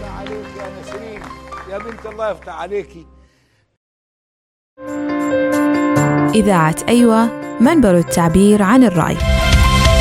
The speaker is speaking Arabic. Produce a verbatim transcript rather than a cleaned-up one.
يفتح عليك يا نسرين يا بنت، الله يفتح عليكي. إذاعة أيوة، منبر التعبير عن الرأي.